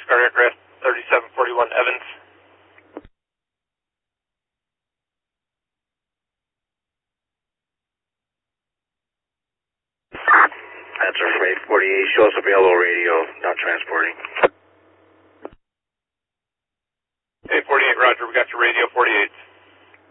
cardiac arrest, 3741 Evans. Answer from 848, show us available radio, not transporting. 848, roger, we got your radio, 48.